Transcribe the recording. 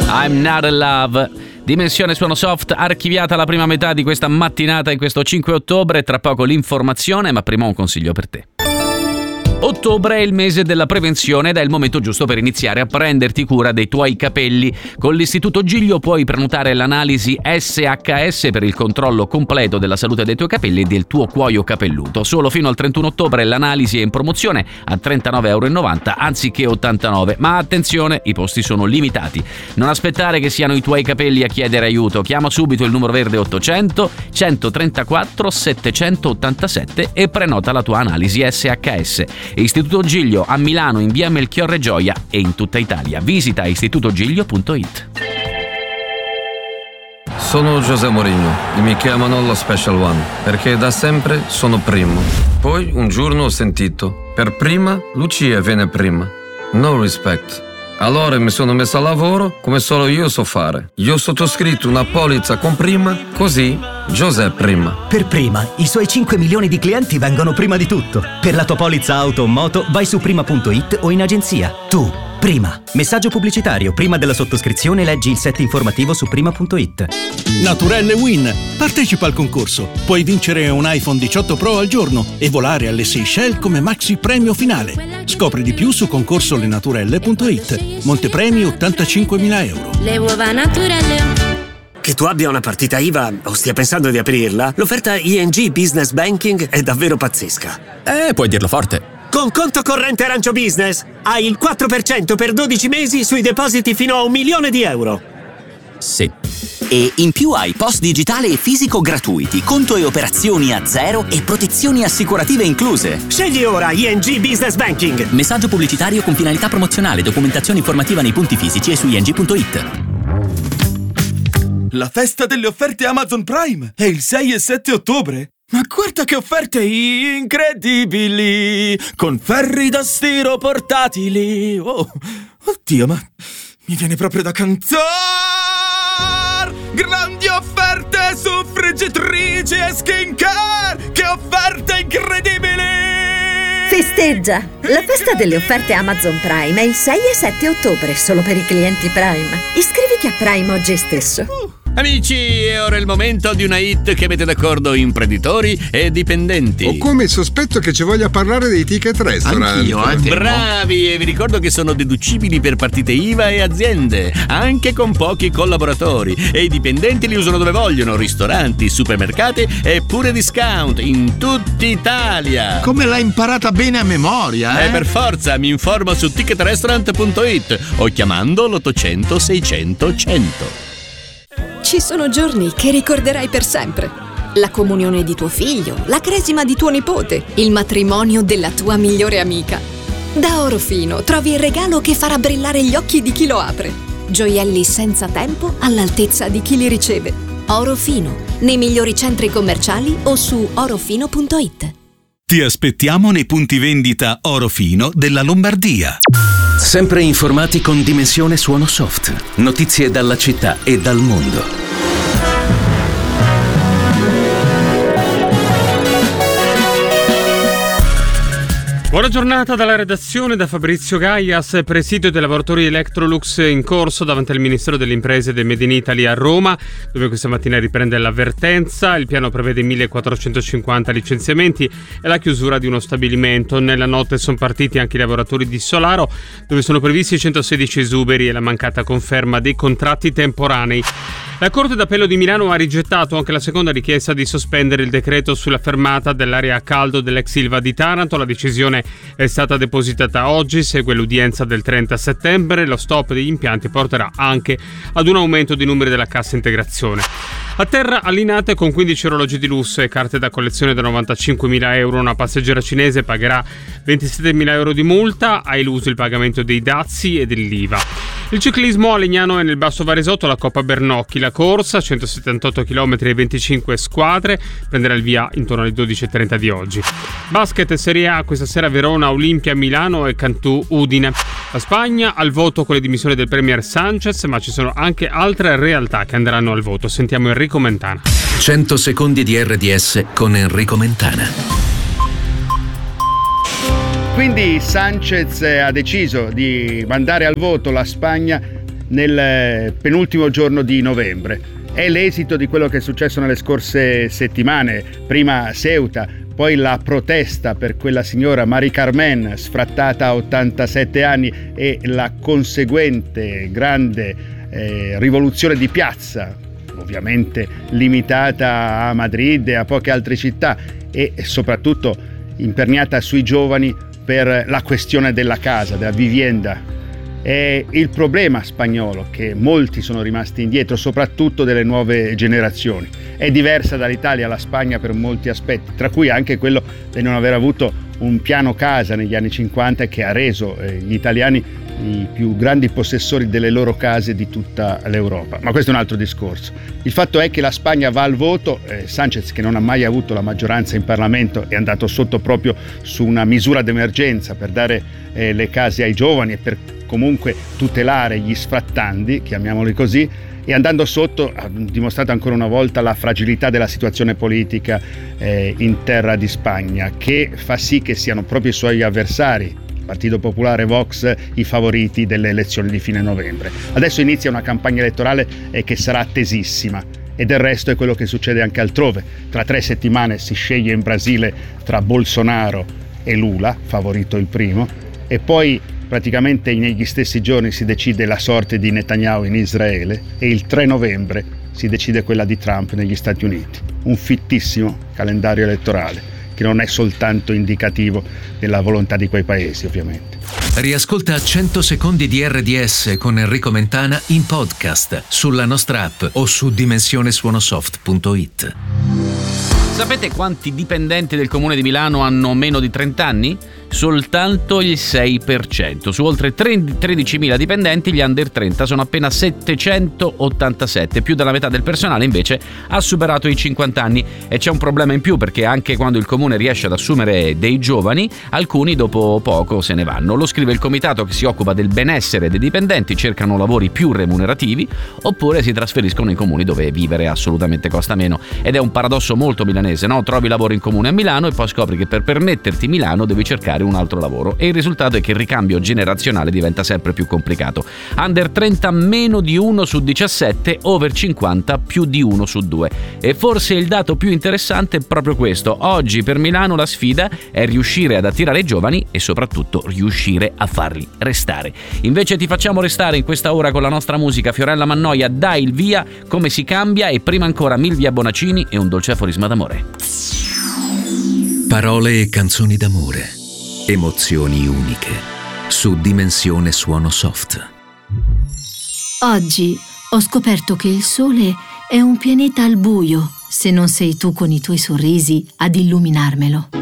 I'm Not in Love. Dimensione Suono Soft, archiviata la prima metà di questa mattinata in questo 5 ottobre. Tra poco l'informazione, ma prima un consiglio per te. Ottobre è il mese della prevenzione ed è il momento giusto per iniziare a prenderti cura dei tuoi capelli. Con l'Istituto Giglio puoi prenotare l'analisi SHS per il controllo completo della salute dei tuoi capelli e del tuo cuoio capelluto. Solo fino al 31 ottobre l'analisi è in promozione a €39,90 anziché 89. Ma attenzione, i posti sono limitati. Non aspettare che siano i tuoi capelli a chiedere aiuto. Chiama subito il numero verde 800 134 787 e prenota la tua analisi SHS. Istituto Giglio a Milano in via Melchiorre Gioia e in tutta Italia. Visita istitutogiglio.it. Sono José Mourinho e mi chiamano lo Special One perché da sempre sono primo. Poi un giorno ho sentito: per prima Lucia viene prima. No respect. Allora mi sono messo a lavoro come solo io so fare. Io ho sottoscritto una polizza con Prima, così José Prima. Per Prima, i suoi 5 milioni di clienti vengono prima di tutto. Per la tua polizza auto o moto vai su prima.it o in agenzia. Tu, Prima. Messaggio pubblicitario. Prima della sottoscrizione leggi il set informativo su prima.it. Naturelle Win. Partecipa al concorso. Puoi vincere un iPhone 18 Pro al giorno e volare alle Seychelles come maxi premio finale. Scopri di più su concorsolenaturelle.it. Montepremi €85.000. Le uova naturelle. Che tu abbia una partita IVA o stia pensando di aprirla, l'offerta ING Business Banking è davvero pazzesca. Puoi dirlo forte. Con conto corrente Arancio Business hai il 4% per 12 mesi sui depositi fino a €1.000.000. Sì. E in più hai post digitale e fisico gratuiti, conto e operazioni a zero e protezioni assicurative incluse. Scegli ora ING Business Banking. Messaggio pubblicitario con finalità promozionale, documentazione informativa nei punti fisici e su ing.it. La festa delle offerte Amazon Prime è il 6 e 7 ottobre. Ma guarda che offerte incredibili! Con ferri da stiro portatili! Oh, oddio, ma mi viene proprio da cantare! Grandi offerte su friggitrici e skincare! Che offerte incredibili! Festeggia! La festa delle offerte Amazon Prime è il 6 e 7 ottobre, solo per i clienti Prime. Iscriviti a Prime oggi stesso. Amici, è ora il momento di una hit che mette d'accordo imprenditori e dipendenti. Ho come il sospetto che ci voglia parlare dei ticket restaurant. Anch'io, bravi, e vi ricordo che sono deducibili per partite IVA e aziende, anche con pochi collaboratori. E i dipendenti li usano dove vogliono: ristoranti, supermercati e pure discount in tutta Italia. Come l'hai imparata bene a memoria, Per forza, mi informo su ticketrestaurant.it o chiamando l'800 600 100. Ci sono giorni che ricorderai per sempre. La comunione di tuo figlio, la cresima di tuo nipote, il matrimonio della tua migliore amica. Da Orofino trovi il regalo che farà brillare gli occhi di chi lo apre. Gioielli senza tempo all'altezza di chi li riceve. Orofino, nei migliori centri commerciali o su orofino.it. Ti aspettiamo nei punti vendita Orofino della Lombardia. Sempre informati con Dimensione Suono Soft. Notizie dalla città e dal mondo. Buona giornata dalla redazione, da Fabrizio Gaias. Presidio dei lavoratori Electrolux in corso davanti al Ministero delle Imprese del Made in Italy a Roma, dove questa mattina riprende l'avvertenza. Il piano prevede 1450 licenziamenti e la chiusura di uno stabilimento. Nella notte sono partiti anche i lavoratori di Solaro, dove sono previsti 116 esuberi e la mancata conferma dei contratti temporanei. La Corte d'Appello di Milano ha rigettato anche la seconda richiesta di sospendere il decreto sulla fermata dell'area a caldo dell'ex Ilva di Taranto. La decisione è stata depositata oggi, segue l'udienza del 30 settembre. Lo stop degli impianti porterà anche ad un aumento di numeri della cassa integrazione. A terra all'Inate con 15 orologi di lusso e carte da collezione da 95.000 euro. Una passeggera cinese pagherà 27.000 euro di multa, ha eluso il pagamento dei dazi e dell'IVA. Il ciclismo a Legnano e nel Basso Varesotto la Coppa Bernocchi. La corsa, 178 km e 25 squadre, prenderà il via intorno alle 12.30 di oggi. Basket Serie A, questa sera Verona, Olimpia, Milano e Cantù Udine. La Spagna al voto con le dimissioni del premier Sanchez, ma ci sono anche altre realtà che andranno al voto. Sentiamo Enrico Mentana. 100 secondi di RDS con Enrico Mentana. Quindi Sanchez ha deciso di mandare al voto la Spagna nel penultimo giorno di novembre. È l'esito di quello che è successo nelle scorse settimane, prima Ceuta, poi la protesta per quella signora Mari Carmen sfrattata a 87 anni e la conseguente grande rivoluzione di piazza, ovviamente limitata a Madrid e a poche altre città e soprattutto imperniata sui giovani per la questione della casa, della vivienda. È il problema spagnolo che molti sono rimasti indietro, soprattutto delle nuove generazioni. È diversa dall'Italia la Spagna per molti aspetti, tra cui anche quello di non aver avuto un piano casa negli anni 50 che ha reso gli italiani i più grandi possessori delle loro case di tutta l'Europa. Ma questo è un altro discorso. Il fatto è che la Spagna va al voto, Sánchez, che non ha mai avuto la maggioranza in Parlamento, è andato sotto proprio su una misura d'emergenza per dare le case ai giovani e per comunque tutelare gli sfrattandi, chiamiamoli così, e andando sotto ha dimostrato ancora una volta la fragilità della situazione politica in terra di Spagna, che fa sì che siano proprio i suoi avversari, Partito Popolare, Vox, i favoriti delle elezioni di fine novembre. Adesso inizia una campagna elettorale che sarà attesissima e del resto è quello che succede anche altrove. Tra 3 settimane si sceglie in Brasile tra Bolsonaro e Lula, favorito il primo, e poi praticamente negli stessi giorni si decide la sorte di Netanyahu in Israele e il 3 novembre si decide quella di Trump negli Stati Uniti. Un fittissimo calendario elettorale che non è soltanto indicativo della volontà di quei paesi, ovviamente. Riascolta 100 secondi di RDS con Enrico Mentana in podcast sulla nostra app o su dimensionesuonosoft.it. Sapete quanti dipendenti del Comune di Milano hanno meno di 30 anni? Soltanto il 6%. Su oltre 13.000 dipendenti gli under 30 sono appena 787, più della metà del personale invece ha superato i 50 anni. E c'è un problema in più, perché anche quando il Comune riesce ad assumere dei giovani, alcuni dopo poco se ne vanno. Lo scrive il comitato che si occupa del benessere dei dipendenti, cercano lavori più remunerativi oppure si trasferiscono in comuni dove vivere assolutamente costa meno. Ed è un paradosso molto milanese, no? Trovi lavoro in comune a Milano e poi scopri che per permetterti Milano devi cercare un altro lavoro, e il risultato è che il ricambio generazionale diventa sempre più complicato. Under 30 meno di 1 su 17, over 50 più di 1 su 2. E forse il dato più interessante è proprio questo: oggi per Milano la sfida è riuscire ad attirare i giovani e soprattutto riuscire a farli restare. Invece ti facciamo restare in questa ora con la nostra musica. Fiorella Mannoia, Dai il via, Come si cambia, e prima ancora Milvia Bonaccini e un dolce aforisma d'amore. Parole e canzoni d'amore. Emozioni uniche su Dimensione Suono Soft. Oggi ho scoperto che il sole è un pianeta al buio, se non sei tu con i tuoi sorrisi ad illuminarmelo.